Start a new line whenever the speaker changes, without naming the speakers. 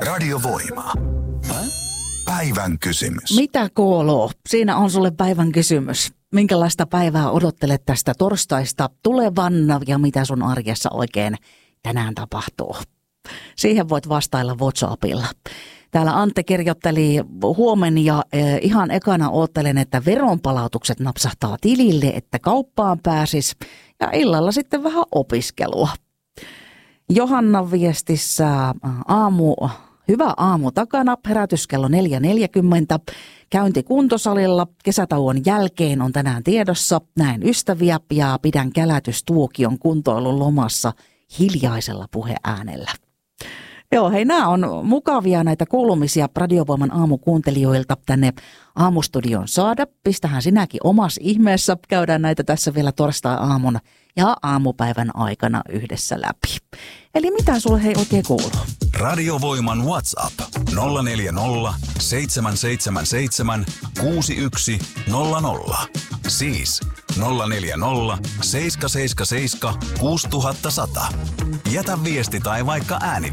Radiovoima. Päivän kysymys.
Mitä kuuluu? Siinä on sulle päivän kysymys. Minkälaista päivää odottelet tästä torstaista tulevan ja mitä sun arjessa oikein tänään tapahtuu? Siihen voit vastailla WhatsAppilla. Täällä Antte kirjoitteli huomen ja ihan ekana oottelen, että veronpalautukset napsahtaa tilille, että kauppaan pääsis ja illalla sitten vähän opiskelua. Johanna viestissä hyvä aamu takana, herätys kello 4.40, käynti kuntosalilla, kesätauon jälkeen on tänään tiedossa, näen ystäviä ja pidän kälätystuokion kuntoilun lomassa hiljaisella puheäänellä. Joo, hei, nämä on mukavia näitä kuulumisia Radiovoiman aamukuuntelijoilta tänne aamustudion saada. Pistähän sinäkin omassa ihmeessä, käydään näitä tässä vielä torstai-aamuna ja aamupäivän aikana yhdessä läpi. Eli mitä sulle hei oikein kuuluu?
Radiovoiman WhatsApp 040 777 6100. Siis 040 777 6100. Jätä viesti tai vaikka ääniviesti.